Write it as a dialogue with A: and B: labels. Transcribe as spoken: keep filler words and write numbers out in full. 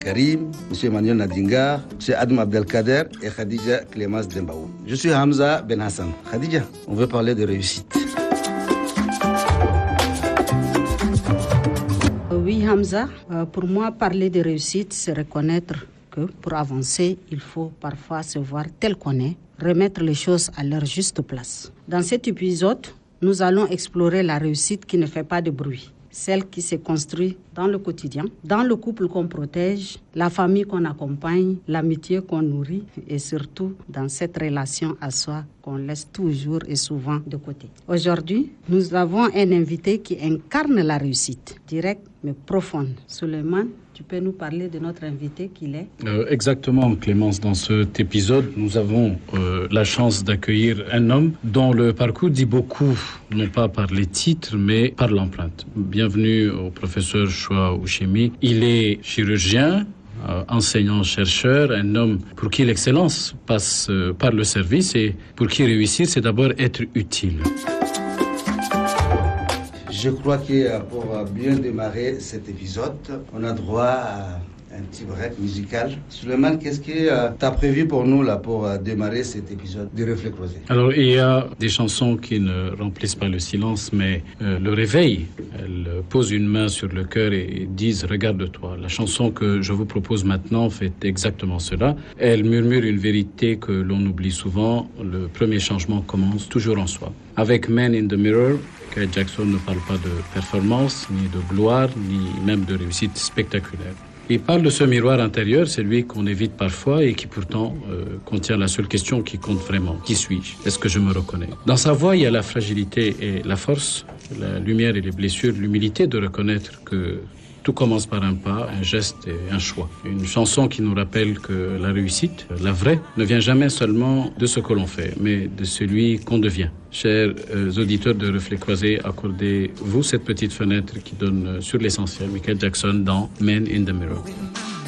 A: Karim, M. Emmanuel Nadingar, M. Adam Abdelkader et Khadija Clémence Dembaou. Je suis Hamza Ben Hassan. Khadija, on veut parler de réussite.
B: Oui, Hamza, euh, pour moi, parler de réussite, c'est reconnaître que pour avancer, il faut parfois se voir tel qu'on est, remettre les choses à leur juste place. Dans cet épisode, nous allons explorer la réussite qui ne fait pas de bruit, celle qui se construit dans le quotidien, dans le couple qu'on protège, la famille qu'on accompagne, l'amitié qu'on nourrit et surtout dans cette relation à soi qu'on laisse toujours et souvent de côté. Aujourd'hui, nous avons un invité qui incarne la réussite, directe mais profonde. Souleymane, tu peux nous parler de notre invité qu'il est?
C: euh, Exactement, Clémence. Dans cet épisode, nous avons euh, la chance d'accueillir un homme dont le parcours dit beaucoup, non pas par les titres, mais par l'empreinte. Bienvenue au professeur Choua Ouchemi. Il est chirurgien, euh, enseignant-chercheur, un homme pour qui l'excellence passe euh, par le service et pour qui réussir, c'est d'abord être utile.
A: Je crois que pour bien démarrer cet épisode, on a droit à un petit break musical. Souleymane, qu'est-ce que tu as prévu pour nous là, pour démarrer cet épisode du Reflet Croisé?
C: Alors, il y a des chansons qui ne remplissent pas le silence, mais euh, le réveil. Elles posent une main sur le cœur et disent « Regarde-toi ». La chanson que je vous propose maintenant fait exactement cela. Elle murmure une vérité que l'on oublie souvent. Le premier changement commence toujours en soi. Avec Man in the Mirror, Kyle Jackson ne parle pas de performance, ni de gloire, ni même de réussite spectaculaire. Il parle de ce miroir intérieur, celui qu'on évite parfois et qui pourtant euh, contient la seule question qui compte vraiment. Qui suis-je? Est-ce que je me reconnais? Dans sa voix, il y a la fragilité et la force, la lumière et les blessures, l'humilité de reconnaître que tout commence par un pas, un geste et un choix. Une chanson qui nous rappelle que la réussite, la vraie, ne vient jamais seulement de ce que l'on fait, mais de celui qu'on devient. Chers euh, auditeurs de Reflet Croisé, accordez-vous cette petite fenêtre qui donne sur l'essentiel. Michael Jackson dans Man in the Mirror.